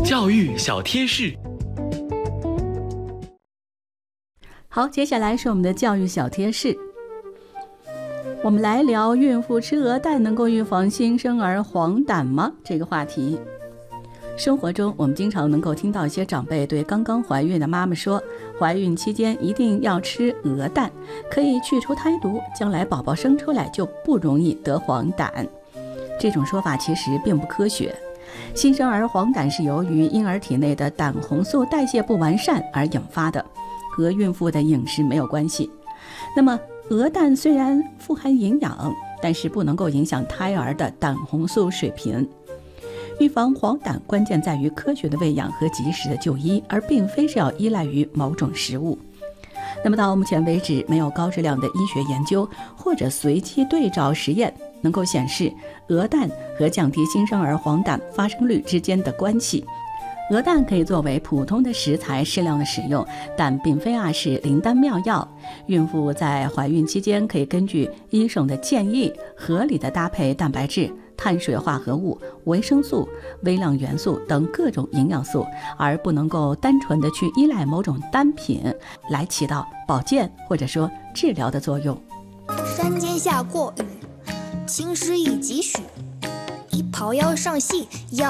教育小贴士。 好，接下来是我们的教育小贴士。我们来聊孕妇吃鹅蛋能够预防新生儿黄疸吗？这个话题。生活中我们经常能够听到一些长辈对刚刚怀孕的妈妈说，怀孕期间一定要吃鹅蛋，可以去除胎毒，将来宝宝生出来就不容易得黄疸。这种说法其实并不科学。新生儿黄疸是由于婴儿体内的胆红素代谢不完善而引发的，和孕妇的饮食没有关系。那么鹅蛋虽然富含营养，但是不能够影响胎儿的胆红素水平。预防黄疸关键在于科学的喂养和及时的就医，而并非是要依赖于某种食物。那么到目前为止，没有高质量的医学研究或者随机对照实验能够显示鹅蛋和降低新生儿黄疸发生率之间的关系。鹅蛋可以作为普通的食材适量的使用，但并非是灵丹妙药。孕妇在怀孕期间可以根据医生的建议，合理的搭配蛋白质、碳水化合物、维生素、微量元素等各种营养素，而不能够单纯的去依赖某种单品来起到保健或者说治疗的作用。 山间下过雨，青湿一几许，一袍腰上细腰。